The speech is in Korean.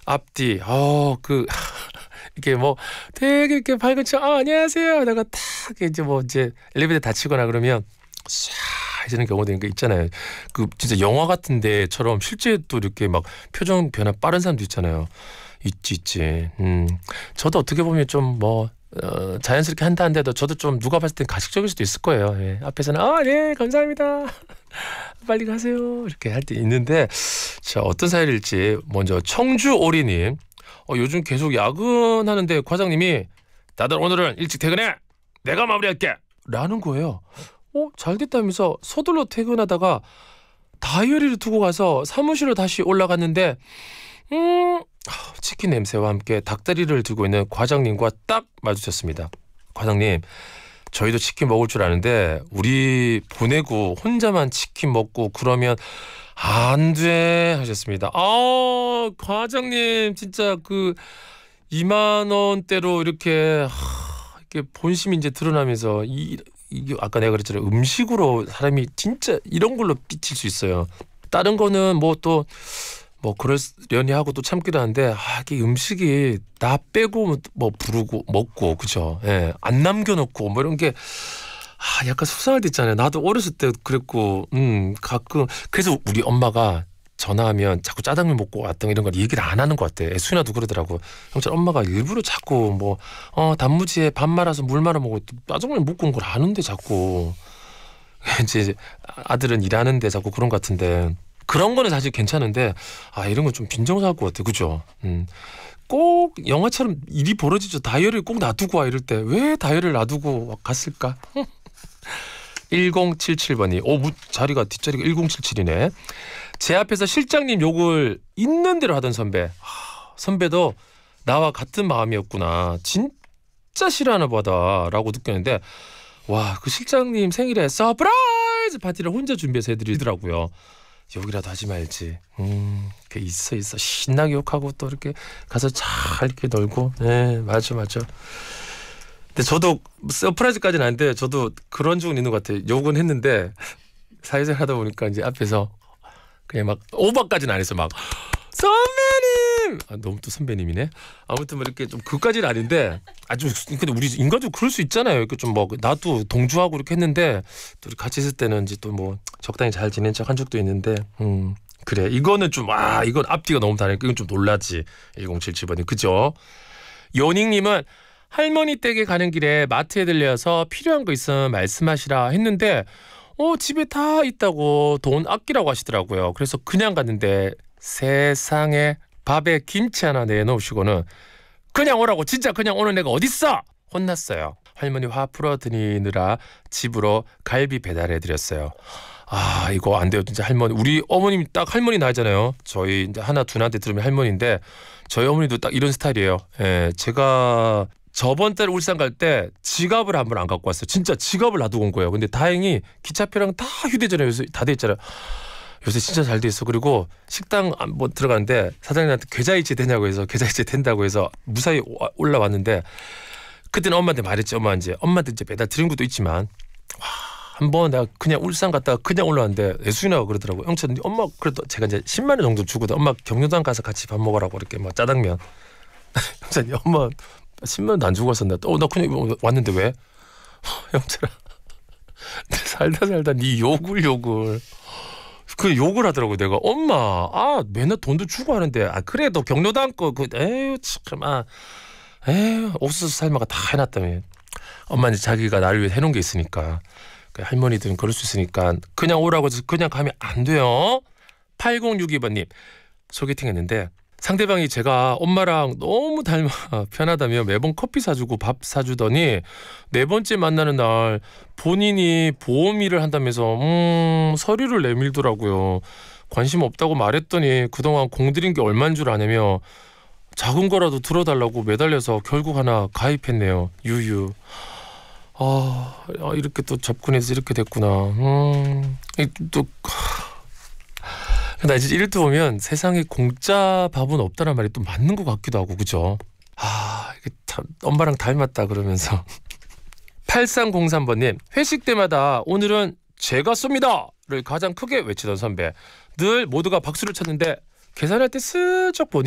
앞뒤 이게 뭐 되게 이렇게 밝은 척 안녕하세요 하다가 탁 이제 뭐 이제 엘리베이터 닫히거나 그러면 샤 해지는 경우도 있잖아요. 그 진짜 영화 같은 데처럼 실제 또 이렇게 막 표정 변화 빠른 사람도 있잖아요. 있지. 저도 어떻게 보면 좀 뭐 자연스럽게 한다는데도 저도 좀 누가 봤을 땐 가식적일 수도 있을 거예요. 예. 앞에서는 네 감사합니다. 빨리 가세요. 이렇게 할 때 있는데 자 어떤 사연일지 먼저 청주 오리님 요즘 계속 야근하는데 과장님이 다들 오늘은 일찍 퇴근해. 내가 마무리할게. 라는 거예요. 잘 됐다면서 서둘러 퇴근하다가 다이어리를 두고 가서 사무실로 다시 올라갔는데 치킨 냄새와 함께 닭다리를 들고 있는 과장님과 딱 마주쳤습니다. 과장님 저희도 치킨 먹을 줄 아는데 우리 보내고 혼자만 치킨 먹고 그러면 안 돼 하셨습니다. 과장님 진짜 그 2만 원대로 이렇게 본심이 이제 드러나면서 이게 아까 내가 그랬잖아요. 음식으로 사람이 진짜 이런 걸로 삐칠 수 있어요. 다른 거는 뭐 또 뭐 그러려니 하고 또 참기도 하는데 이게 음식이 나 빼고 뭐 부르고 먹고 그죠? 예, 안 남겨놓고 뭐 이런 게 약간 속상할 때 있잖아요. 나도 어렸을 때 그랬고 가끔 그래서 우리 엄마가 전화하면 자꾸 짜장면 먹고 왔던 이런 걸 얘기를 안 하는 것 같아. 수인아도 그러더라고. 형철 엄마가 일부러 자꾸 뭐 단무지에 밥 말아서 물 말아 먹고 짜장면 먹고 온 걸 아는데 자꾸 이제 아들은 일하는데 자꾸 그런 것 같은데 그런 거는 사실 괜찮은데 이런 건 좀 빈정상할 것 같아. 그죠? 꼭 영화처럼 일이 벌어지죠. 다이어리를 꼭 놔두고 와 이럴 때 왜 다이어리를 놔두고 갔을까? 1077번이 자리가 뒷자리가 1077이네. 제 앞에서 실장님 욕을 있는 대로 하던 선배. 선배도 나와 같은 마음이었구나. 진짜 싫어하나 보다라고 느꼈는데 와, 그 실장님 생일에 서프라이즈 파티를 혼자 준비해서 해드리더라고요. 욕이라도 하지 말지. 있어 신나게 욕하고 또 이렇게 가서 잘 이렇게 놀고. 네, 맞아. 근데 저도 서프라이즈까지는 아닌데 저도 그런 적은 있는 것 같아요. 욕은 했는데 사회생활 하다 보니까 이제 앞에서 그냥 막 오버까지는 안 했어. 막 선배님 너무 또 선배님이네. 아무튼 뭐 이렇게 좀 그까지는 아닌데 아주 근데 우리 인간적으로 그럴 수 있잖아요. 이렇게 좀 뭐 나도 동조하고 이렇게 했는데 또 같이 있을 때는 이제 또 뭐 적당히 잘 지낸 척 한 적도 있는데 그래 이거는 좀 이건 앞뒤가 너무 다르니까 이건 좀 놀라지. 1077번님 그죠? 요닝님은 할머니 댁에 가는 길에 마트에 들려서 필요한 거 있으면 말씀하시라 했는데 집에 다 있다고 돈 아끼라고 하시더라고요. 그래서 그냥 갔는데 세상에 밥에 김치 하나 내놓으시고는 그냥 오라고 진짜 그냥 오는 애가 어딨어 혼났어요. 할머니 화 풀어드리느라 집으로 갈비 배달해드렸어요. 이거 안 돼요 진짜. 할머니 우리 어머님 딱 할머니 나이잖아요. 저희 이제 하나 둘한테 들으면 할머니인데 저희 어머니도 딱 이런 스타일이에요. 예, 제가 저번 달 울산 갈 때 지갑을 한 번 안 갖고 왔어요. 진짜 지갑을 놔두고 온 거예요. 근데 다행히 기차표랑 다 휴대전화 요새 다 돼 있잖아요. 요새 진짜 잘 돼 있어. 그리고 식당 뭐 들어가는데 사장님한테 계좌이체 되냐고 해서 계좌이체 된다고 해서 무사히 올라왔는데 그때는 엄마한테 말했지. 엄마한테 이제 매달 드린 것도 있지만 한번 내가 그냥 울산 갔다가 그냥 올라왔는데 애수인아가 그러더라고. 영철 엄마 그래도 제가 이제 10만 원 정도 주거든. 엄마 경로당 가서 같이 밥 먹으라고 이렇게 막 짜장면. 영철이 엄마 10만 원도 안 주고 왔었나? 나 그냥 왔는데 왜? 영철아 살다 네 욕을 그 욕을 하더라고. 내가 엄마 맨날 돈도 주고 하는데 그래도 경로당 거 에휴 참 옥수수 삶아가 다 해놨다며. 엄마는 자기가 나를 위해 해놓은 게 있으니까. 할머니들은 그럴 수 있으니까 그냥 오라고 해서 그냥 가면 안 돼요. 8062번님 소개팅 했는데 상대방이 제가 엄마랑 너무 닮아 편하다며 매번 커피 사주고 밥 사주더니 네 번째 만나는 날 본인이 보험 일을 한다면서 서류를 내밀더라고요. 관심 없다고 말했더니 그동안 공들인 게 얼마인 줄 아냐며 작은 거라도 들어달라고 매달려서 결국 하나 가입했네요. 유유. 이렇게 또 접근해서 이렇게 됐구나. 또 나 이제 이럴 때 보면 세상에 공짜 밥은 없다는 말이 또 맞는 것 같기도 하고 그죠? 이게 참 엄마랑 닮았다 그러면서 8303번님 회식 때마다 오늘은 제가 쏩니다를 가장 크게 외치던 선배. 늘 모두가 박수를 쳤는데 계산할 때 슬쩍 보니